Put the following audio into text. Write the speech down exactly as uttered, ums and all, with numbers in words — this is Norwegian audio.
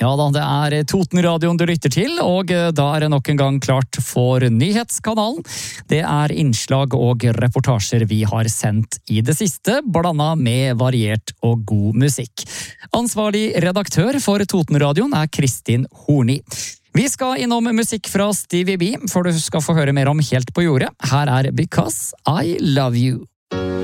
Ja da, det er Totenradioen du lytter til, og da er det nok en gang klart for Nyhetskanalen. Det er innslag og reportasjer vi har sendt i det siste, blandet med variert og god musikk. Ansvarlig redaktør for Totenradioen er Kristin Horni. Vi skal innom musikk fra Stevie B, for du skal få høre mer om Helt på jordet. Her er Because I Love You.